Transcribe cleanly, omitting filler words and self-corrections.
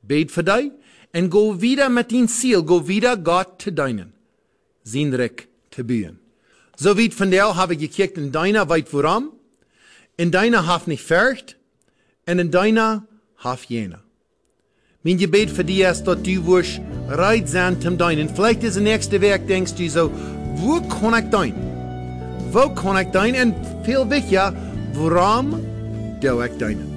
bet für dich und go wieder mit dein Ziel, go wieder Gott zu dienen, sein Reich zu bauen. So wie von der habe ich gekickt, in deiner weit voran, in deiner haf nicht fürcht, und in deiner haf jener. Mein Gebet für dich ist, dass du wirst reit sein zum Deinen. Vielleicht ist der nächste Weg, denkst du so, wo kann ich dein? Wo kann ich dein? Und viel wichtiger, warum darf ich deinen?